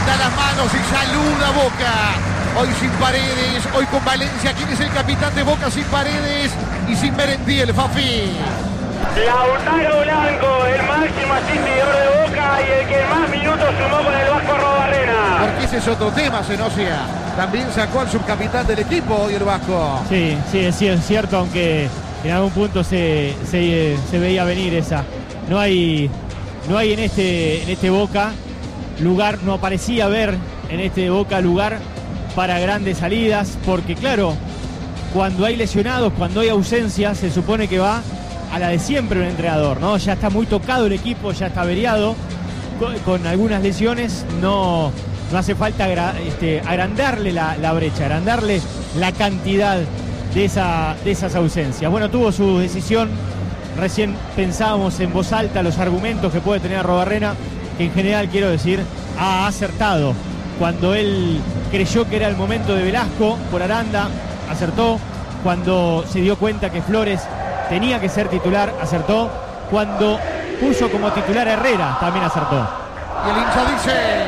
levanta las manos y saluda a Boca. Hoy sin Paredes, hoy con Valencia. ¿Quién es el capitán de Boca sin Paredes y sin Merentiel, Fafi? Lautaro Blanco, el máximo asistidor de Boca y el que más minutos sumó con el Vasco Arrobarrena. Porque ese es otro tema, Zenosia. También sacó al subcapitán del equipo hoy el Vasco. Sí, es cierto, aunque en algún punto se veía venir esa. No hay en este Boca lugar, no parecía haber en este Boca lugar para grandes salidas, porque claro, cuando hay lesionados, cuando hay ausencias, se supone que va a la de siempre un entrenador, ¿no? Ya está muy tocado el equipo, ya está averiado, con algunas lesiones, no hace falta agrandarle la brecha, agrandarle la cantidad de esas ausencias. Bueno, tuvo su decisión, recién pensábamos en voz alta los argumentos que puede tener Arrobarrena, que en general, quiero decir, ha acertado. Cuando él creyó que era el momento de Velasco por Aranda, acertó. Cuando se dio cuenta que Flores tenía que ser titular, acertó. Cuando puso como titular a Herrera, también acertó. Y el hincha dice...